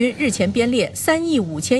军日前编列3亿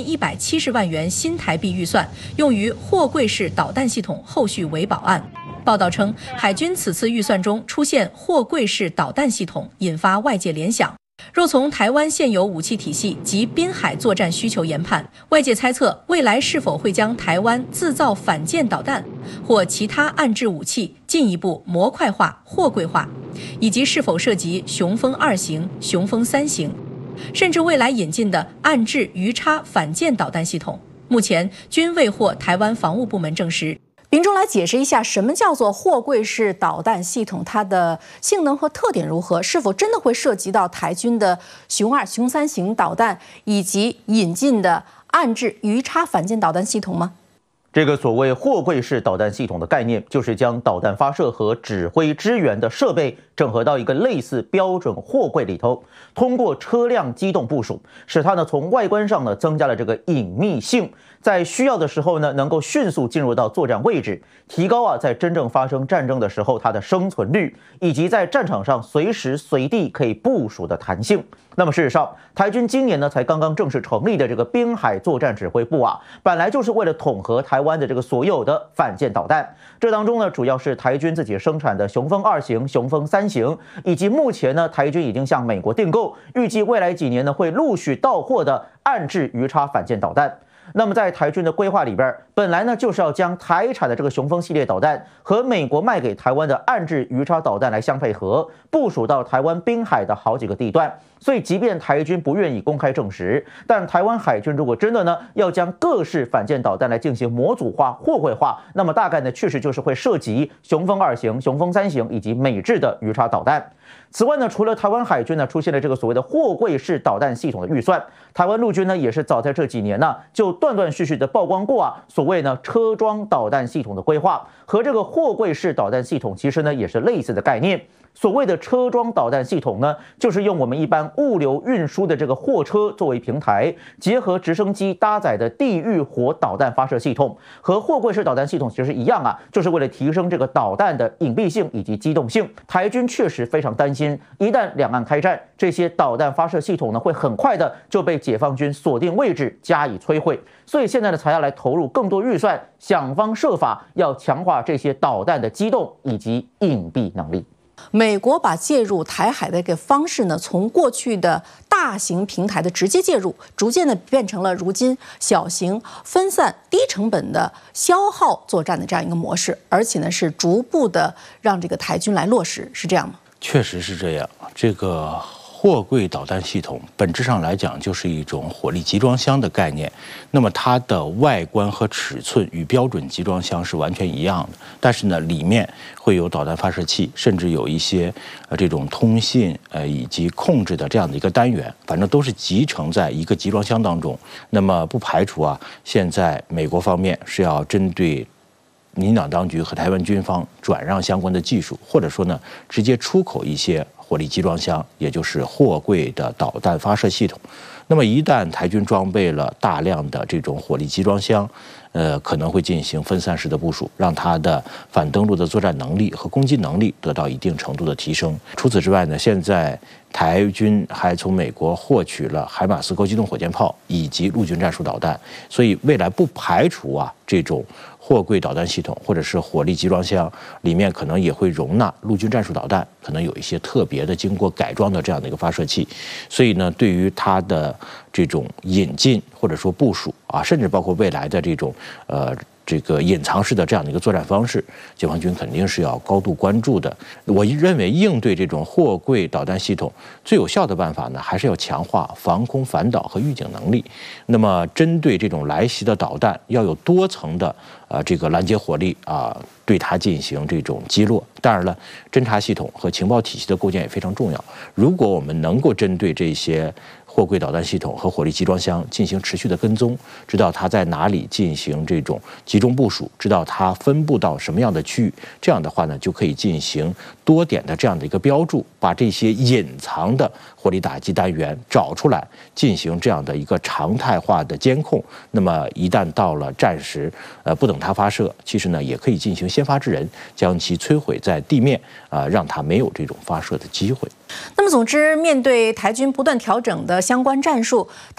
5170万元新台币预算，用于货柜式导弹系统后续维保案。报道称，海军此次预算中出现货柜式导弹系统，引发外界联想。若从台湾现有武器体系及滨海作战需求研判，外界猜测未来是否会将台湾自造反舰导弹或其他岸置武器进一步模块化、货柜化，以及是否涉及雄风2型、雄风3型。甚至未来引进的岸置鱼叉反舰导弹系统，目前均未获台湾防务部门证实。 秉忠来解释一下，什么叫做货柜式导弹系统？它的性能和特点如何？是否真的会涉及到台军的雄2、雄3型导弹，以及引进的岸置鱼叉反舰导弹系统吗？ 这个所谓货柜式导弹系统的概念，就是将导弹发射和指挥支援的设备整合到一个类似标准货柜里头，通过车辆机动部署，使它从外观上增加了这个隐秘性，在需要的时候能够迅速进入到作战位置，提高在真正发生战争的时候它的生存率，以及在战场上随时随地可以部署的弹性。那么事实上，台军今年才刚刚正式成立的这个滨海作战指挥部本来就是为了统合台湾的这个所有的反舰导弹。这当中主要是台军自己生产的雄风2型、雄风3型，以及目前台军已经向美国订购，预计未来几年会陆续到货的岸置鱼叉反舰导弹。那么在台军的规划里边，本来就是要将台产的这个雄风系列导弹和美国卖给台湾的岸置鱼叉导弹来相配合，部署到台湾滨海的好几个地段。所以即便台军不愿意公开证实，但台湾海军如果真的要将各式反舰导弹来进行模组化、货柜化，那么大概确实就是会涉及雄风2型、雄风3型以及美制的鱼叉导弹。此外除了台湾海军出现了这个所谓的货柜式导弹系统的预算，台湾陆军也是早在这几年就断断续续的曝光过所谓车装导弹系统的规划，和这个货柜式导弹系统其实也是类似的概念。所谓的车装导弹系统就是用我们一般物流运输的这个货车作为平台，结合直升机搭载的地狱火导弹发射系统，和货柜式导弹系统其实一样就是为了提升这个导弹的隐蔽性以及机动性。台军确实非常担心，一旦两岸开战，这些导弹发射系统会很快的就被解放军锁定位置加以摧毁，所以现在才要来投入更多预算，想方设法要强化这些导弹的机动以及隐蔽能力。 美国把介入台海的一个方式从过去的大型平台的直接介入，逐渐变成了如今小型、分散、低成本的消耗作战的这样一个模式，而且是逐步的让这个台军来落实，是这样吗？ 确实是这样。这个货柜导弹系统本质上来讲就是一种火力集装箱的概念，那么它的外观和尺寸与标准集装箱是完全一样的，但是里面会有导弹发射器，甚至有一些这种通信以及控制的这样的一个单元，反正都是集成在一个集装箱当中。那么不排除现在美国方面是要针对民进党当局和台湾军方转让相关的技术，或者说直接出口一些火力集装箱，也就是货柜的导弹发射系统。那么一旦台军装备了大量的这种火力集装箱，可能会进行分散式的部署，让它的反登陆的作战能力和攻击能力得到一定程度的提升。除此之外现在台军还从美国获取了海马斯高机动火箭炮以及陆军战术导弹，所以未来不排除这种货柜导弹系统或者是火力集装箱里面可能也会容纳陆军战术导弹，可能有一些特别的经过改装的这样的一个发射器。所以对于它的这种引进或者说部署甚至包括未来的这种这个隐藏式的这样的一个作战方式，解放军肯定是要高度关注的。我认为应对这种货柜导弹系统最有效的办法还是要强化防空反导和预警能力。那么针对这种来袭的导弹，要有多层的这个拦截火力对它进行这种击落。当然了，侦察系统和情报体系的构建也非常重要。如果我们能够针对这些货柜导弹系统和火力集装箱进行持续的跟踪，知道它在哪里进行这种集中部署，知道它分布到什么样的区域，这样的话就可以进行多点的这样的一个标注，把这些隐藏的火力打击单元找出来，进行这样的一个常态化的监控。那么一旦到了战时，不等它发射，其实也可以进行先发制人，将其摧毁在地面，让它没有这种发射的机会。 那么总之，面对台军不断调整的相关战术，